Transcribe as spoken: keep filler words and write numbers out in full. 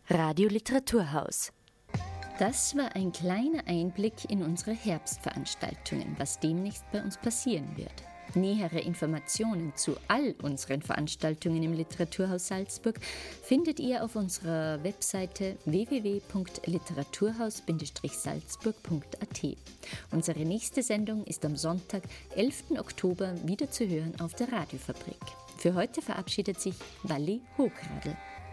Radio Literaturhaus. Das war ein kleiner Einblick in unsere Herbstveranstaltungen, was demnächst bei uns passieren wird. Nähere Informationen zu all unseren Veranstaltungen im Literaturhaus Salzburg findet ihr auf unserer Webseite w w w punkt literaturhaus salzburg punkt a t. Unsere nächste Sendung ist am Sonntag, elften Oktober, wieder zu hören auf der Radiofabrik. Für heute verabschiedet sich Walli Hochradl.